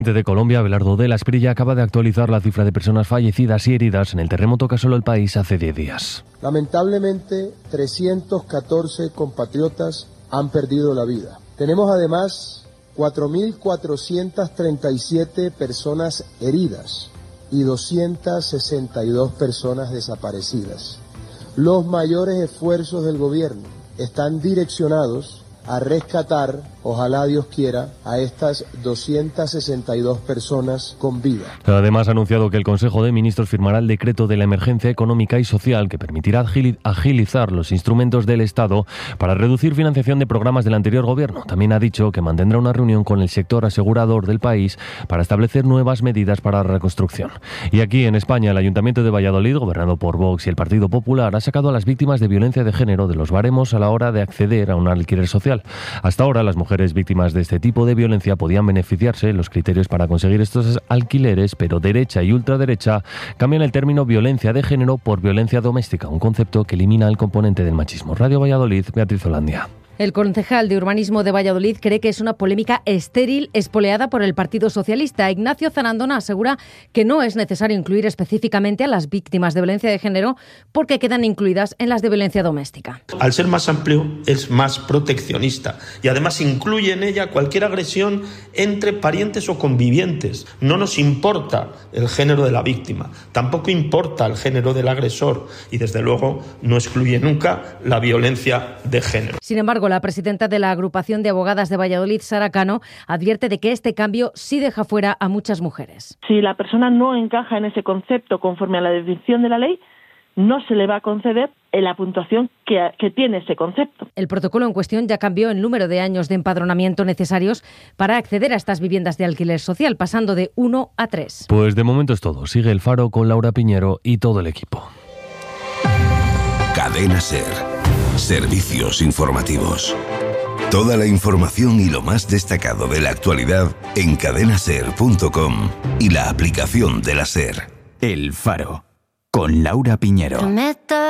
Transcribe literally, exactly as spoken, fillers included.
De Colombia, Abelardo de la Espriella acaba de actualizar la cifra de personas fallecidas y heridas en el terremoto que asoló el país hace diez días. Lamentablemente, trescientos catorce compatriotas han perdido la vida. Tenemos además cuatro mil cuatrocientas treinta y siete personas heridas y doscientas sesenta y dos personas desaparecidas. Los mayores esfuerzos del gobierno están direccionados a rescatar, ojalá Dios quiera, a estas doscientas sesenta y dos personas con vida. Además ha anunciado que el Consejo de Ministros firmará el decreto de la emergencia económica y social que permitirá agilizar los instrumentos del Estado para reducir financiación de programas del anterior gobierno. También ha dicho que mantendrá una reunión con el sector asegurador del país para establecer nuevas medidas para la reconstrucción. Y aquí en España, el Ayuntamiento de Valladolid, gobernado por Vox y el Partido Popular, ha sacado a las víctimas de violencia de género de los baremos a la hora de acceder a un alquiler social. Hasta ahora, las mujeres víctimas de este tipo de violencia podían beneficiarse de los criterios para conseguir estos alquileres, pero derecha y ultraderecha cambian el término violencia de género por violencia doméstica, un concepto que elimina el componente del machismo. Radio Valladolid, Beatriz Holandia. El concejal de Urbanismo de Valladolid cree que es una polémica estéril espoleada por el Partido Socialista. Ignacio Zarandona asegura que no es necesario incluir específicamente a las víctimas de violencia de género porque quedan incluidas en las de violencia doméstica. Al ser más amplio es más proteccionista y además incluye en ella cualquier agresión entre parientes o convivientes. No nos importa el género de la víctima, tampoco importa el género del agresor y desde luego no excluye nunca la violencia de género. Sin embargo, la presidenta de la Agrupación de Abogadas de Valladolid, Sara Cano, advierte de que este cambio sí deja fuera a muchas mujeres. Si la persona no encaja en ese concepto conforme a la definición de la ley, no se le va a conceder la puntuación que, que tiene ese concepto. El protocolo en cuestión ya cambió el número de años de empadronamiento necesarios para acceder a estas viviendas de alquiler social, pasando de uno a tres. Pues de momento es todo. Sigue El Faro con Laura Piñero y todo el equipo. Cadena SER. Servicios informativos. Toda la información y lo más destacado de la actualidad en cadena ser punto com y la aplicación de la SER. El Faro, con Laura Piñero. Prometo